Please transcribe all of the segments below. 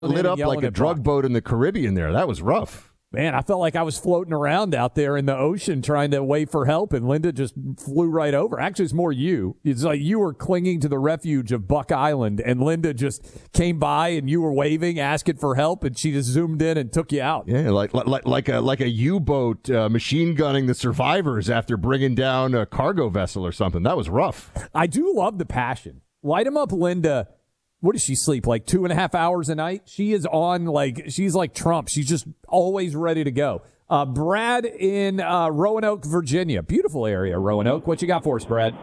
lit up like a drug boat in the Caribbean there. That was rough. Man, I felt like I was floating around out there in the ocean trying to wait for help, and Linda just flew right over. Actually, it's more you. It's like you were clinging to the refuge of Buck Island, and Linda just came by, and you were waving, asking for help, and she just zoomed in and took you out. Yeah, like a U-boat machine gunning the survivors after bringing down a cargo vessel or something. That was rough. I do love the passion. Light 'em up, Linda. What does she sleep, like 2.5 hours a night? She is on, she's like Trump. She's just always ready to go. Brad in Roanoke, Virginia. Beautiful area, Roanoke. What you got for us, Brad?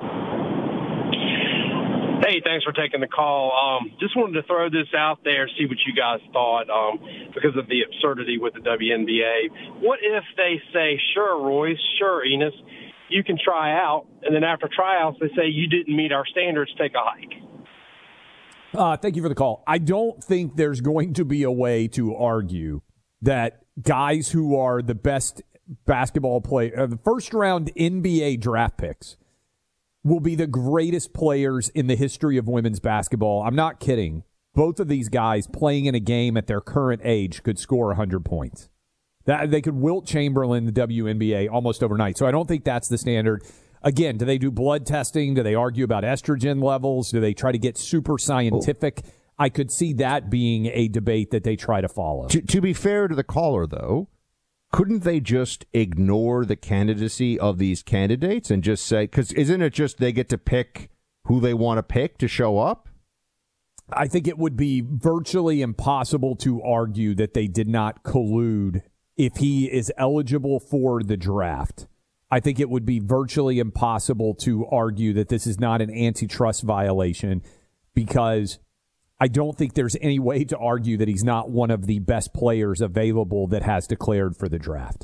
Hey, thanks for taking the call. Just wanted to throw this out there, see what you guys thought, because of the absurdity with the WNBA. What if they say, sure, Royce, sure, Enos, you can try out, and then after tryouts they say you didn't meet our standards, take a hike? Thank you for the call. I don't think there's going to be a way to argue that guys who are the best basketball player, the first-round NBA draft picks, will be the greatest players in the history of women's basketball. I'm not kidding. Both of these guys playing in a game at their current age could score 100 points. They could Wilt Chamberlain the WNBA almost overnight. So I don't think that's the standard. Again, do they do blood testing? Do they argue about estrogen levels? Do they try to get super scientific? I could see that being a debate that they try to follow. To be fair to the caller, though, couldn't they just ignore the candidacy of these candidates and just say, because isn't it just they get to pick who they want to pick to show up? I think it would be virtually impossible to argue that they did not collude if he is eligible for the draft. I think it would be virtually impossible to argue that this is not an antitrust violation, because I don't think there's any way to argue that he's not one of the best players available that has declared for the draft.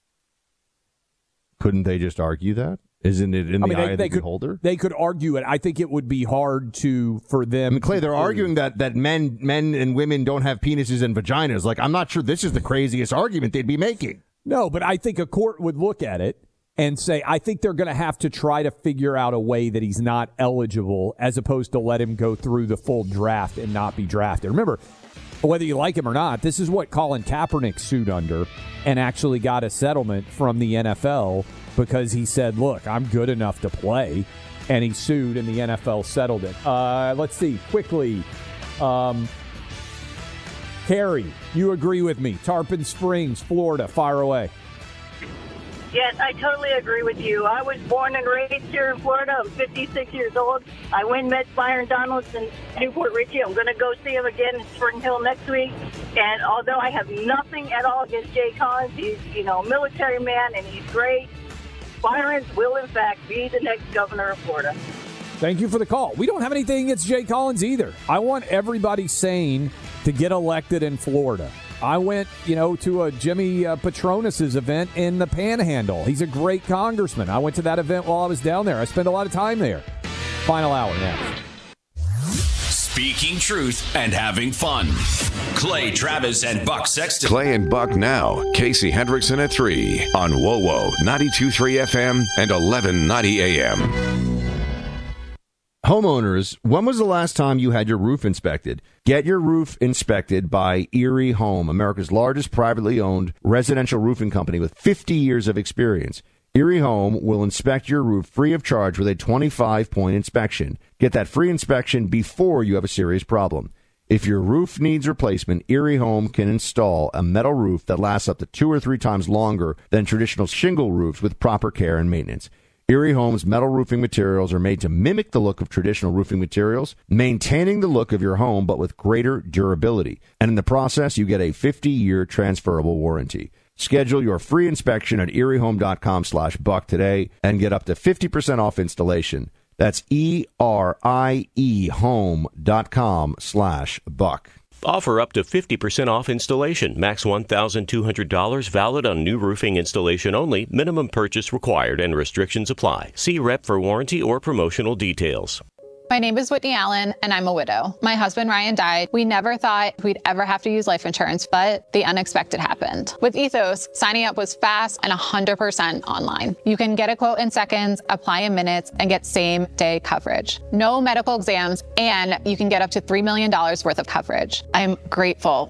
Couldn't they just argue that? Isn't it in the eye of the beholder? They could argue it. I think it would be hard for them. Clay, they're arguing that men and women don't have penises and vaginas. Like, I'm not sure this is the craziest argument they'd be making. No, but I think a court would look at it and say, I think they're going to have to try to figure out a way that he's not eligible, as opposed to let him go through the full draft and not be drafted. Remember, whether you like him or not, this is what Colin Kaepernick sued under and actually got a settlement from the NFL because he said, look, I'm good enough to play. And he sued, and the NFL settled it. Let's see, quickly. Carrie, you agree with me. Tarpon Springs, Florida, fire away. Yes, I totally agree with you. I was born and raised here in Florida. I'm 56 years old. I win Mets, Byron Donaldson, Newport Richie. I'm going to go see him again in Spring Hill next week. And although I have nothing at all against Jay Collins, he's, a military man, and he's great. Byron will, in fact, be the next governor of Florida. Thank you for the call. We don't have anything against Jay Collins either. I want everybody sane to get elected in Florida. I went, to a Jimmy Patronus's event in the Panhandle. He's a great congressman. I went to that event while I was down there. I spent a lot of time there. Final hour next. Speaking truth and having fun. Clay Travis and Buck Sexton. Clay and Buck now. Casey Hendrickson at 3 on WoWo 92.3 FM and 1190 AM. Homeowners, when was the last time you had your roof inspected? Get your roof inspected by Erie Home, America's largest privately owned residential roofing company with 50 years of experience. Erie Home will inspect your roof free of charge with a 25-point inspection. Get that free inspection before you have a serious problem. If your roof needs replacement, Erie Home can install a metal roof that lasts up to 2 or 3 times longer than traditional shingle roofs with proper care and maintenance. Erie Home's metal roofing materials are made to mimic the look of traditional roofing materials, maintaining the look of your home but with greater durability. And in the process, you get a 50-year transferable warranty. Schedule your free inspection at eriehome.com/buck today and get up to 50% off installation. That's ERIE home.com/buck. Offer up to 50% off installation. Max $1,200. Valid on new roofing installation only. Minimum purchase required and restrictions apply. See rep for warranty or promotional details. My name is Whitney Allen, and I'm a widow. My husband, Ryan, died. We never thought we'd ever have to use life insurance, but the unexpected happened. With Ethos, signing up was fast and 100% online. You can get a quote in seconds, apply in minutes, and get same-day coverage. No medical exams, and you can get up to $3 million worth of coverage. I'm grateful